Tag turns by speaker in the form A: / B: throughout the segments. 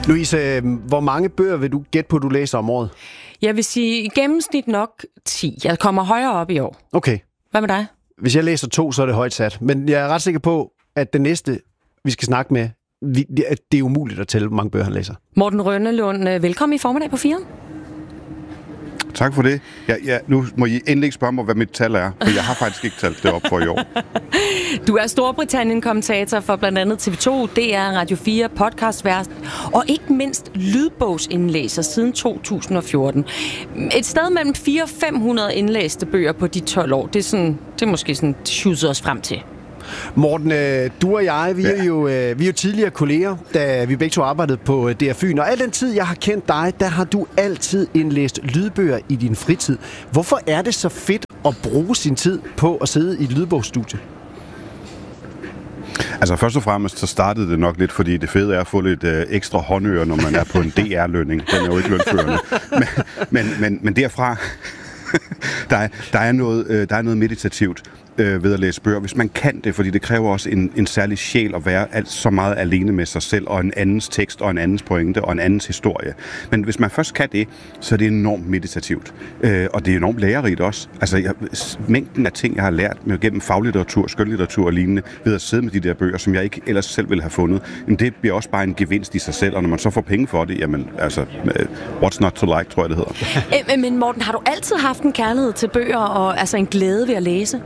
A: Louise, hvor mange bøger vil du gætte på, du læser om året?
B: Jeg vil sige i gennemsnit nok 10. Jeg kommer højere op i år.
A: Okay.
B: Hvad med dig?
A: Hvis jeg læser 2, så er det højt sat. Men jeg er ret sikker på, at det næste, vi skal snakke med, det er umuligt at tælle, hvor mange bøger han læser.
B: Morten Rønnelund, velkommen i formiddag på 4.
C: Tak for det. Nu må I endelig ikke spørge mig, hvad mit tal er, for jeg har faktisk ikke talt det op for i år.
B: Du er Storbritannien-kommentator for blandt andet TV2, DR, Radio 4, podcastvært og ikke mindst lydbogsindlæser siden 2014. Et sted mellem 400 og 500 indlæste bøger på de 12 år. Det er måske sådan, det schusser os frem til.
A: Morten, du og jeg, vi er jo tidligere kolleger, da vi begge to arbejdede på DR Fyn. Og al den tid, jeg har kendt dig, der har du altid indlæst lydbøger i din fritid. Hvorfor er det så fedt at bruge sin tid på at sidde i et lydbogsstudie?
C: Altså først og fremmest, så startede det nok lidt, fordi det fede er at få lidt ekstra håndører, når man er på en DR-lønning. Den er jo ikke lønførende. Men derfra, der er noget meditativt ved at læse bøger, hvis man kan det, fordi det kræver også en særlig sjæl at være så meget alene med sig selv, og en andens tekst, og en andens pointe, og en andens historie. Men hvis man først kan det, så er det enormt meditativt. Og det er enormt lærerigt også. Altså, mængden af ting, jeg har lært med gennem faglitteratur, skønlitteratur og lignende, ved at sidde med de der bøger, som jeg ikke ellers selv ville have fundet, men det bliver også bare en gevinst i sig selv, og når man så får penge for det, jamen, altså, what's not to like, tror jeg, det hedder.
B: Men Morten, har du altid haft en kærlighed til bøger, og altså en glæde ved at læse?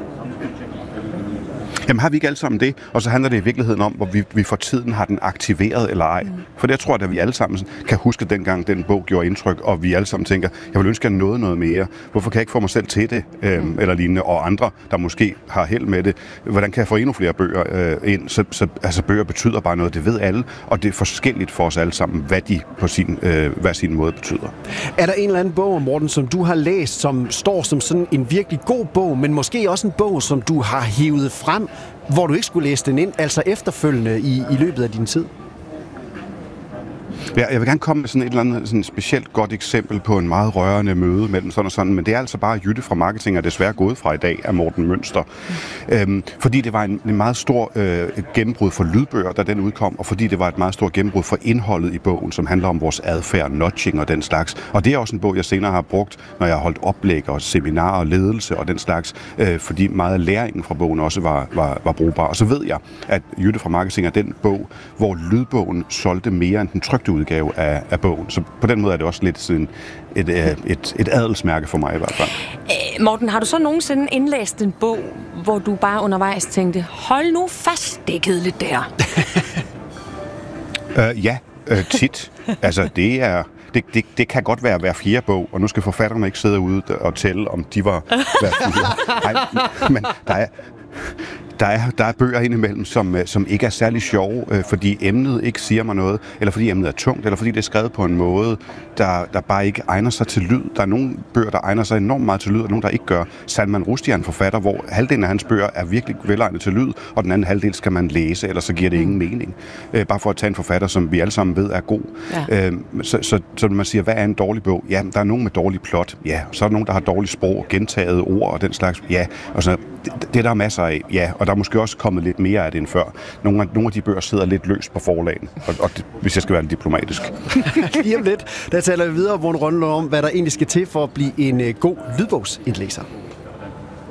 C: Jamen har vi ikke alle sammen det? Og så handler det i virkeligheden om, hvor vi for tiden har den aktiveret eller ej. For det jeg tror, at vi alle sammen kan huske dengang, den bog gjorde indtryk, og vi alle sammen tænker, jeg vil ønske, at jeg nåede noget mere. Hvorfor kan jeg ikke få mig selv til det? Eller lignende, og andre, der måske har held med det. Hvordan kan jeg få endnu flere bøger ind? Så bøger betyder bare noget, det ved alle, og det er forskelligt for os alle sammen, hvad de på hver sin måde betyder.
A: Er der en eller anden bog, Morten, som du har læst, som står som sådan en virkelig god bog, men måske også en bog, som du har hivet frem, hvor du ikke skulle læse den ind, altså efterfølgende i løbet af din tid?
C: Ja, jeg vil gerne komme med sådan et eller andet sådan specielt godt eksempel på en meget rørende møde mellem sådan og sådan, men det er altså bare Jytte fra Marketing er desværre gået fra i dag af Morten Mønster. Fordi det var en meget stor gennembrud for lydbøger, da den udkom, og fordi det var et meget stort gennembrud for indholdet i bogen, som handler om vores adfærd, nudging og den slags. Og det er også en bog, jeg senere har brugt, når jeg har holdt oplæg og seminarer og ledelse og den slags, fordi meget af læringen fra bogen også var brugbar. Og så ved jeg, at Jytte fra Marketing er den bog, hvor lydbogen solgte mere end den trykte udgave af bogen. Så på den måde er det også lidt sådan et adelsmærke for mig i hvert fald.
B: Morten, har du så nogensinde indlæst en bog, hvor du bare undervejs tænkte, hold nu fast, det er kedeligt der?
C: Tit. Altså, det kan godt være hver fjerde bog, og nu skal forfatterne ikke sidde ude og tælle, om de var hver fjerde. Nej, men der er bøger indimellem, som ikke er særlig sjove, fordi emnet ikke siger mig noget, eller fordi emnet er tungt, eller fordi det er skrevet på en måde, der bare ikke egner sig til lyd. Der er nogle bøger, der egner sig enormt meget til lyd, og nogle, der ikke gør. Salman Rushdie er en forfatter, hvor halvdelen af hans bøger er virkelig velegnet til lyd, og den anden halvdel skal man læse, ellers så giver det ingen mening. Bare for at tage en forfatter, som vi alle sammen ved er god. Ja. Så når man siger, hvad er en dårlig bog? Ja, der er nogen med dårlig plot. Ja, så er der nogen, der har dårligt sprog, gentaget ord og den slags. Ja, og så det der er masser af. Ja, og der er måske også kommet lidt mere af det end før. Nogle af de bøger sidder lidt løst på forlagen, og det, hvis jeg skal være lidt diplomatisk.
A: Lige om lidt, der taler vi videre, Morten Rønnelund, om, hvad der egentlig skal til for at blive en god lydbogsindlæser.